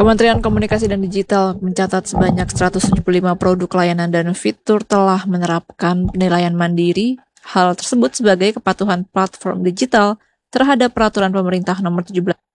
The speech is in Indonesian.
Kementerian Komunikasi dan Digital mencatat sebanyak 175 produk layanan dan fitur telah menerapkan penilaian mandiri. Hal tersebut sebagai kepatuhan platform digital terhadap peraturan pemerintah nomor 17